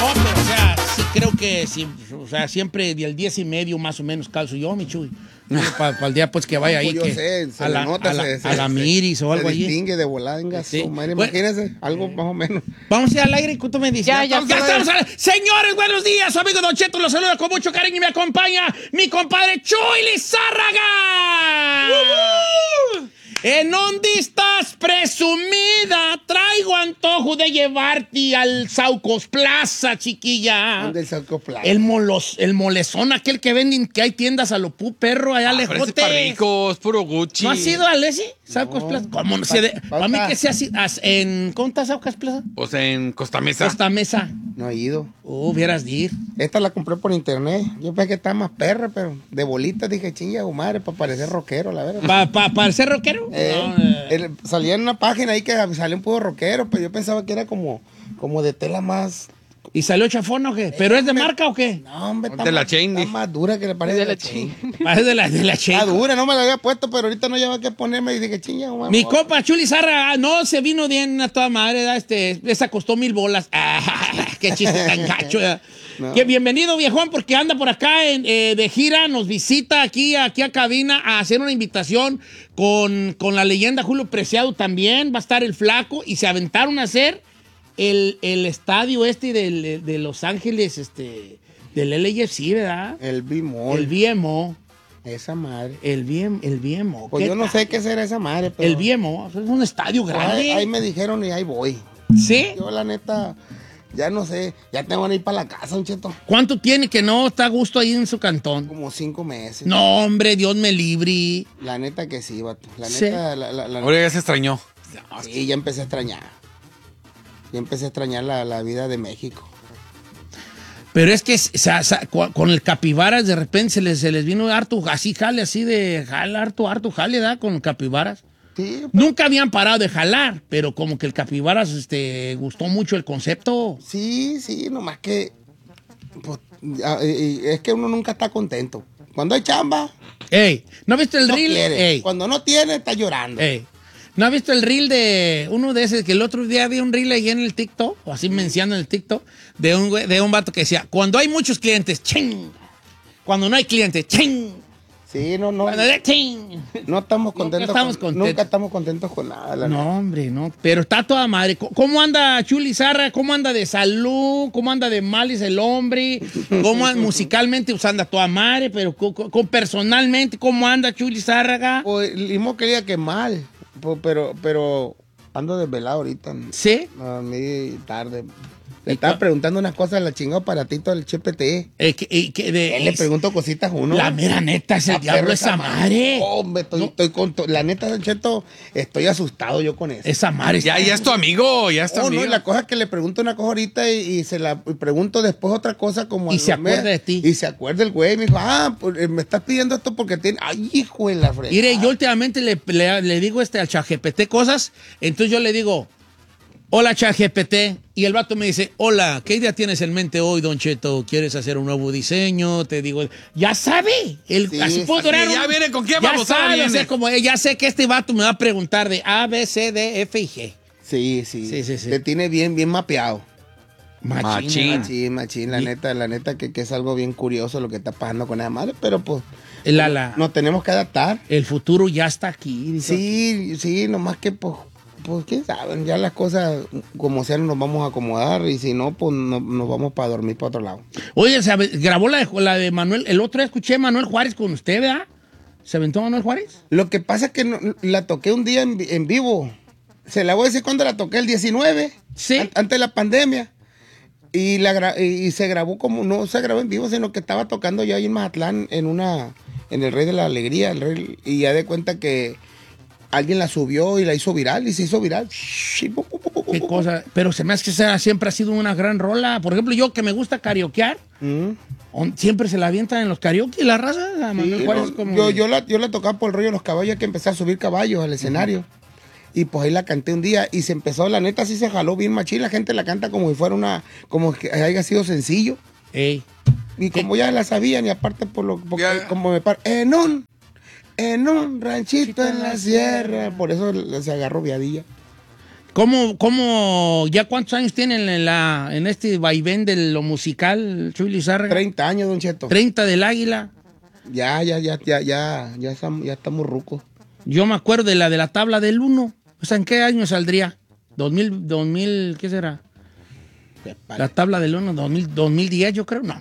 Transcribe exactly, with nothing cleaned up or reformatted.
No, pero o sea, sí creo que sí, o sea, siempre del diez y medio más o menos calzo yo, mi Chuy. Para pa el día pues que vaya ahí pues que sé, se a, la, nota, a, la, se, a la Miris o algo se allí. distingue de volada, venga, Sí. su madre, Bueno, imagínese, algo más o menos. Vamos a ir al aire y tú me dices. Ya, ya, ya estamos al aire. Señores, buenos días. Su amigo Don Cheto los saluda con mucho cariño y me acompaña mi compadre Chuy Lizárraga. Uh-huh. ¿En dónde estás, presumida? Traigo antojo de llevarte al Saucos Plaza, chiquilla. ¿Dónde el Saucos Plaza? El, molos, el molezón, aquel que venden, que hay tiendas a lo pu perro, allá Ah, lejotes. pero ese ricos, puro Gucci. ¿No has ido al ese? Saucos No. Plaza. ¿Cómo no? Pa- Se de- pa- Para mí pa- que sea así. as- ¿En cómo está Saucos Plaza? Pues en Costa Mesa. Costa Mesa. No he ido. Oh, hubieras de ir. Esta la compré por internet. Yo pensé que estaba más perra, pero de bolitas dije, chinga, madre, para parecer rockero, la verdad. ¿Para pa, pa ser rockero? Eh, No, eh. el- salía en una página ahí que salía un puro rockero, pero yo pensaba que era como, como de tela más. ¿Y salió chafón o qué? ¿Pero es de marca o qué? No, hombre, está, De la más, Chain, está dije. más dura que le parece. De la Chain. Ah, es de la, de la Shea. Está dura, no me la había puesto, pero ahorita no lleva que ponerme y dije, chinga, madre. Mi compa Chuli Zarra, ah, no, se vino bien a toda madre, ¿da? Este, esa costó mil bolas. Ah, qué chiste tan gacho. ¿Da? No. Que bienvenido, viejón, porque anda por acá en, eh, de gira, nos visita aquí, aquí a cabina a hacer una invitación con, con la leyenda Julio Preciado también. Va a estar el flaco y se aventaron a hacer el, el estadio este del, de Los Ángeles, este, del L A F C, ¿verdad? El B-Mall. El B M O. Esa madre. El B M, el B M O. Pues ¿Qué yo no tal? sé qué será esa madre, pero. El B M O, es un estadio Pues grande. ahí, ahí me dijeron y ahí voy. ¿Sí? Yo, la neta, ya no sé. Ya tengo que ir para la casa, un cheto. ¿Cuánto tiene que no está a gusto ahí en su cantón? Como cinco meses. No, hombre, Dios me libre. La neta que sí, vato. La Sí. neta, la, la, la- Ahora ya se extrañó. sí, ya empecé a extrañar. Ya empecé a extrañar la, la vida de México. Pero es que o sea, o sea, cu- con el capibaras de repente se les, se les vino harto, así jale, así de jale, harto, harto jale, ¿da? Con capibaras. Sí, Nunca habían parado de jalar, pero como que el capibaras este, gustó mucho el concepto. sí, sí, nomás que. Pues, ah, y- y es que uno nunca está contento. Cuando hay chamba, Ey, ¿no has visto el no reel? quiere. Ey, Cuando no tiene, está llorando. ey. ¿No has visto el reel de uno de esos que el otro día vi un reel ahí en el TikTok, o así mencionando en el TikTok, de un, güey- de un vato que decía, cuando hay muchos clientes, ching. Cuando no hay clientes, ching. Sí, no, no. Cuando hay ching. No estamos contentos. estamos con, contentos. Nunca estamos contentos con nada. La No, hombre, no. Pero está toda madre. ¿Cómo anda Chuli Zarra? ¿Cómo anda de salud? ¿Cómo anda de males el hombre? ¿Cómo anda musicalmente? Pues anda toda madre, pero co- co- co- personalmente, ¿cómo anda Chuli Zárraga? Pues, Limo quería que mal. Pues, pero, pero ando desvelado ahorita. ¿Sí? A mí tarde. Le estaba preguntando unas cosas a la chingada aparatito del G P T. Eh, que- eh, que de- Él le es- pregunto cositas a uno. La mera neta es el Ah, diablo perro, esa madre. Hombre, estoy, No. estoy con to- la neta, Don Cheto, estoy asustado yo con eso. Esa madre. Ya, ya es tu amigo, ya es tu No, amigo. no, la cosa es que le pregunto una cosa ahorita y, y se la y pregunto después otra cosa como Y a se los acuerda meses. de ti. Y se acuerda el güey, me dijo, ah, pues, eh, me estás pidiendo esto porque tiene, ay, hijo de la fregada. Mire, yo últimamente le, le- le digo este al ChatGPT cosas, entonces yo le digo, hola ChatGPT, y el vato me dice, hola, ¿qué idea tienes en mente hoy, Don Cheto? ¿Quieres hacer un nuevo diseño? Te digo, ya sabe, el, Sí, así puedo sí, durar ya un- viene con qué ya babosada sabe, o viene. sea, como, eh, ya sé que este vato me va a preguntar de A, B, C, D, F y G. Sí, sí, Sí, sí, sí. Te tiene bien, bien mapeado. Machín. Machín, machín, la Y- neta, la neta que, que es algo bien curioso lo que está pasando con esa madre, pero pues La, la, nos tenemos que adaptar. el futuro ya está aquí. dice. Sí, sí, nomás que pues, pues quién sabe, ya las cosas como sean nos vamos a acomodar y si no, pues no- nos vamos para dormir para otro lado. Oye, se ave- grabó la de, la de Manuel, el otro día escuché a Manuel Juárez con usted, ¿verdad? ¿Se aventó Manuel Juárez? Lo que pasa es que no- la toqué un día en, vi- en vivo. Se la voy a decir cuando la toqué, el diecinueve, Sí. an- antes de la pandemia. Y, la gra- y y se grabó como, no se grabó en vivo, sino que estaba tocando yo ahí en Mazatlán, en una, en el Rey de la Alegría, el Rey, y ya de cuenta que alguien la subió y la hizo viral, y se hizo viral. Sí, pu, pu, pu, pu, Qué pu, pu. cosa. Pero se me hace que esa siempre ha sido una gran rola. Por ejemplo, yo que me gusta karaokear, Mm. on- siempre se la avientan en los karaoke. La raza, a Manuel Sí, Juárez no, es como... yo, yo, la, yo la tocaba por el rollo de los caballos, que empecé a subir caballos al escenario. Y pues ahí la canté un día y se empezó, la neta sí se jaló bien machín, la gente la canta como si fuera una, como que haya sido sencillo. Ey. Y como ya la sabían y aparte por lo, porque Ya. como me par, en un, en un ranchito en la sierra, por eso se agarró viadilla. ¿Cómo, cómo, ya cuántos años tienen en, la, en este vaivén de lo musical, Chuy Lizárraga? treinta años, Don Cheto. treinta del Águila. Ya, ya, ya, ya, ya, ya, estamos, ya estamos rucos. Yo me acuerdo de la de la tabla del uno. O sea, ¿en qué año saldría? dos mil, dos mil, ¿qué será? La tabla del uno, dos mil, dos mil diez, yo creo, no.